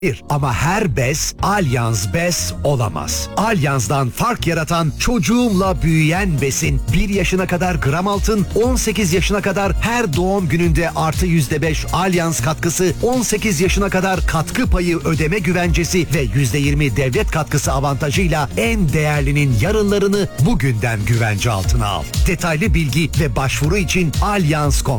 Ama her bez Allianz bez olamaz. Allianz'dan fark yaratan çocuğumla büyüyen besin. 1 yaşına kadar gram altın, 18 yaşına kadar her doğum gününde artı %5 Allianz katkısı, 18 yaşına kadar katkı payı ödeme güvencesi ve %20 devlet katkısı avantajıyla en değerlinin yarınlarını bugünden güvence altına al. Detaylı bilgi ve başvuru için Allianz.com